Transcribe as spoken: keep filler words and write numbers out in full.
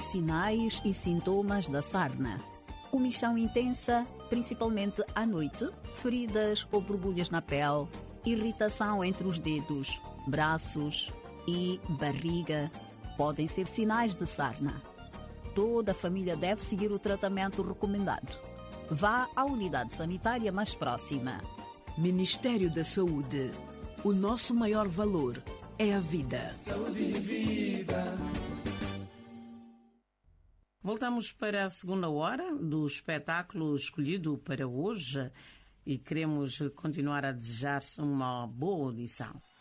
Sinais e sintomas da sarna. Comichão intensa, principalmente à noite, feridas ou borbulhas na pele, irritação entre os dedos, braços e barriga podem ser sinais de sarna. Toda a família deve seguir o tratamento recomendado. Vá à unidade sanitária mais próxima. Ministério da Saúde. O nosso maior valor é a vida. Saúde e vida. Voltamos para a segunda hora do espetáculo escolhido para hoje e queremos continuar a desejar uma boa audição.